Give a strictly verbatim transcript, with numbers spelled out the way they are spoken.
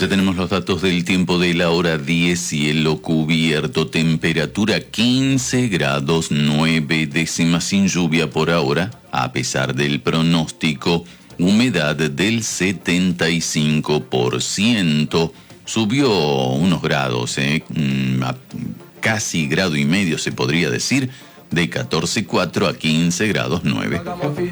Ya tenemos los datos del tiempo de la hora diez, cielo cubierto, temperatura quince grados nueve décimas, sin lluvia por ahora, a pesar del pronóstico, humedad del setenta y cinco por ciento, subió unos grados, eh, casi grado y medio se podría decir, de catorce coma cuatro a quince grados nueve.